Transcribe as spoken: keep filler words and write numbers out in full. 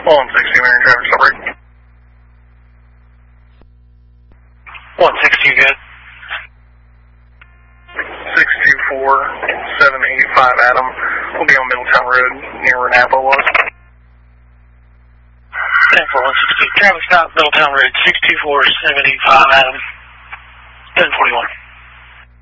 one sixty, Marion traffic stop break. one sixty, good. six two four, seven eight five Adam. We'll be on Middletown Road near where Napa was. ten four one sixty, traffic stop, Middletown Road, six two four, seven eight five Adam. ten forty-one.